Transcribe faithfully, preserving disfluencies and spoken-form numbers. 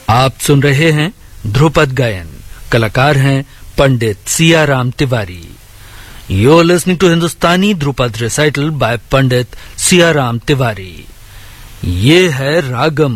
आप सुन रहे हैं ध्रुपद गायन। कलाकार हैं पंडित Siyaram Tiwari. You're listening to Hindustani Dhrupad recital by पंडित सियाराम तिवारी। ये है रागम